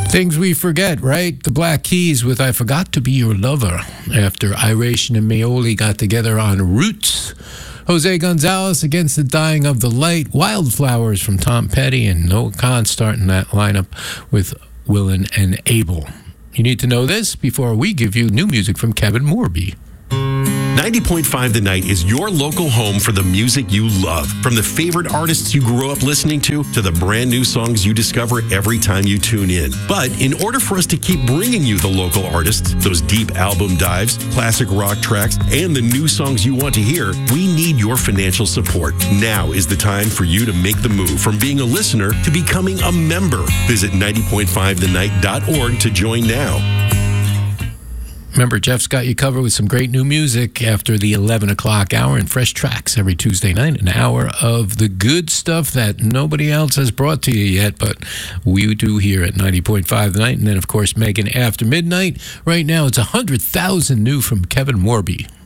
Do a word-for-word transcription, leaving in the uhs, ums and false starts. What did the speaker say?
Things we forget, right? The Black Keys with I Forgot to Be Your Lover after Iration and Maoli got together on Roots. Jose Gonzalez Against the Dying of the Light. Wildflowers from Tom Petty and Noah Kahn starting that lineup with Willen and Abel. You need to know this before we give you new music from Kevin Morby. ninety point five The Night is your local home for the music you love. From the favorite artists you grew up listening to, to the brand new songs you discover every time you tune in. But in order for us to keep bringing you the local artists, those deep album dives, classic rock tracks, and the new songs you want to hear, we need your financial support. Now is the time for you to make the move from being a listener to becoming a member. Visit ninety point five the night dot org to join now. Remember, Jeff's got you covered with some great new music after the eleven o'clock hour and fresh tracks every Tuesday night, an hour of the good stuff that nobody else has brought to you yet, but we do here at ninety point five The Night. And then, of course, Megan After Midnight. Right now, it's one hundred thousand new from Kevin Morby.